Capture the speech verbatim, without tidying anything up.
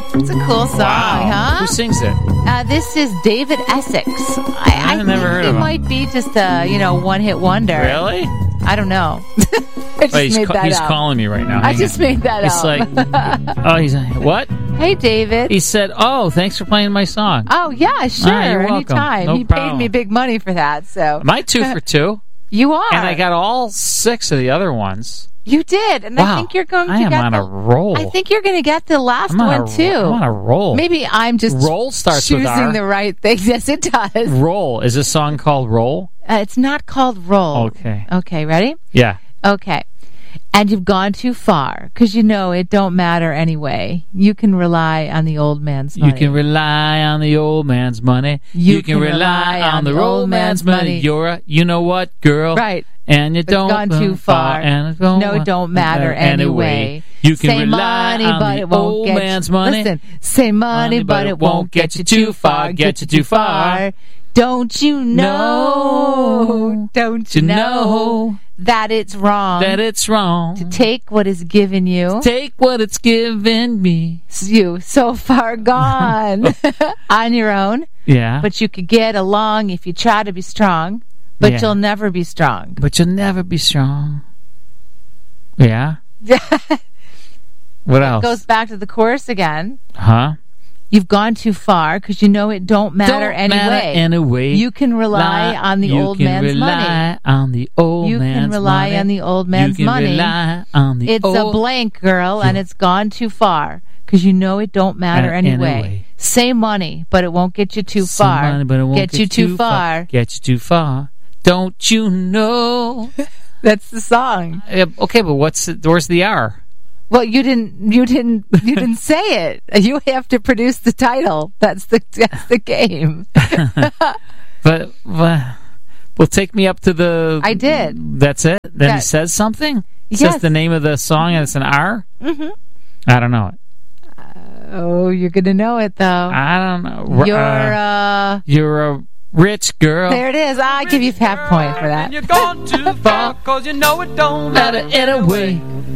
It's a cool song, wow. huh? Who sings it? Uh, this is David Essex. I, I've I never think heard he of him. might be just a, you know, one-hit wonder. Really? I don't know. I just Oh, he's made ca- that he's up. calling me right now. I Hang just on. made that It's up. like, oh, he's what? Hey, David. He said, "Oh, thanks for playing my song." Oh, yeah, sure. Ah, you're welcome. Anytime. No he problem. paid me big money for that, so. Am I two for two? You are. And I got all six of the other ones. You did, and Wow. I think you're going to I am get on the, a roll. I think you're going to get the last I'm on one, a, too. I'm on a roll. Maybe I'm just Roll starts choosing with R. the right thing. Yes, it does. Roll. Is this song called Roll? Uh, it's not called Roll. Okay. Okay, ready? Yeah. Okay. And you've gone too far, because you know it don't matter anyway. You can rely on the old man's money. You can rely on the old man's money. You can, can rely, rely on, on the the old old man's man's money. money. You're a, you know what, girl? Right. And you It's don't gone too far. And it don't No, it don't matter anyway. You can say rely money, on but the it won't old get man's you, money. Listen, say money, but it won't get you too far. Get you too far. Don't you know? Don't you know that it's wrong? That it's wrong to take what is given you. Take what it's given me. You so far gone on your own. Yeah. But you could get along if you try to be strong. But Yeah. you'll never be strong. But you'll never be strong. Yeah. What else? Goes back to the chorus again. Huh? You've gone too far because you know it don't matter Don't anyway. matter anyway. You can rely Lie- on the you old can man's rely money. on the old You man's can rely money. on the old man's you can money. Rely on the It's old a blank, girl, and it's gone too far because you know it don't matter Uh, anyway. anyway. Say money, but it won't get you too Some far. money, but it won't get, you too far. Get you too far. Don't you know? That's the song. Yeah, okay, but what's the, where's the R? Well, you didn't. You didn't. You didn't say it. You have to produce the title. That's the. That's the game. But well, well, take me up to the. I did. That's it. Then he That- says something. He Yes. says the name of the song and it's an R. Mm-hmm. I don't know it. Oh, you're gonna know it though. I don't know. You're. Uh, uh you're a rich girl. There it is. I give you half point for that. And you're gone too far, cause you know it don't matter Matter anyway.